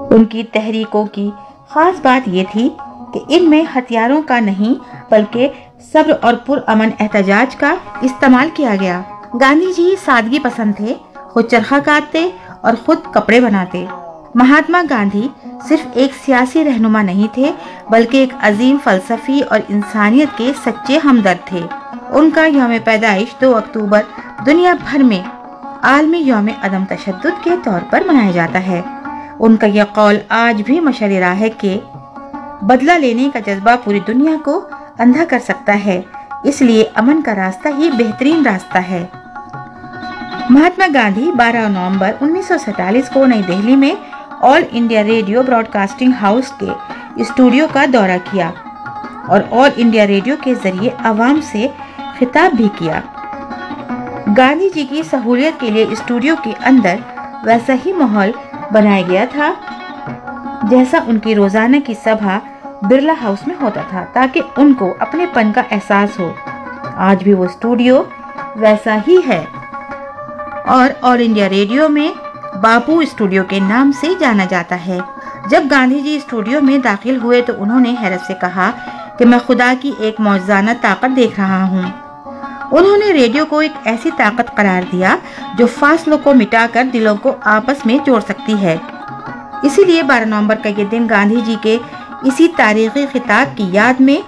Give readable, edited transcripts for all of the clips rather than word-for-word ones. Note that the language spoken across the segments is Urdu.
ان کی تحریکوں کی خاص بات یہ تھی کہ ان میں ہتھیاروں کا نہیں بلکہ صبر اور پرامن احتجاج کا استعمال کیا گیا۔ گاندھی جی سادگی پسند تھے، خود چرخہ کاٹتے اور خود کپڑے بناتے۔ مہاتما گاندھی صرف ایک سیاسی رہنما نہیں تھے بلکہ ایک عظیم فلسفی اور انسانیت کے سچے ہمدرد تھے۔ ان کا یوم پیدائش 2 اکتوبر دنیا بھر میں عالمی یوم عدم تشدد کے طور پر منایا جاتا ہے۔ ان کا یہ قول آج بھی مشعل راہ ہے کہ بدلہ لینے کا جذبہ پوری دنیا کو اندھا کر سکتا ہے، اس لیے امن کا راستہ ہی بہترین راستہ ہے۔ مہاتما گاندھی 12 نومبر 1947 کو نئی دہلی میں آل India radio Broad casting house کے اسٹوڈیو کا دورہ کیا اور آل انڈیا ریڈیو کے ذریعے عوام سے خطاب بھی کیا۔ گاندھی جی کی سہولیت کے لیے اسٹوڈیو کے اندر ویسا ہی ماحول بنایا گیا تھا جیسا ان کی روزانہ کی سبھا برلا ہاؤس میں ہوتا تھا، تاکہ ان کو اپنے پن کا احساس ہو۔ آج بھی وہ اسٹوڈیو ویسا ہی ہے اور آل انڈیا ریڈیو میں باپو اسٹوڈیو کے نام سے جانا جاتا ہے۔ جب گاندھی جی اسٹوڈیو میں داخل ہوئے تو انہوں نے حیرت سے کہا کہ میں خدا کی ایک معجزانہ طاقت دیکھ رہا ہوں۔ انہوں نے ریڈیو کو ایک ایسی طاقت قرار دیا جو فاصلوں کو مٹا کر دلوں کو آپس میں جوڑ سکتی ہے۔ اسی لیے 12 نومبر کا یہ دن گاندھی جی کے اسی تاریخی خطاب کی یاد میں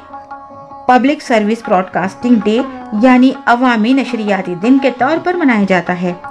public service Broad casting day یعنی عوامی نشریاتی دن کے طور پر منایا جاتا ہے۔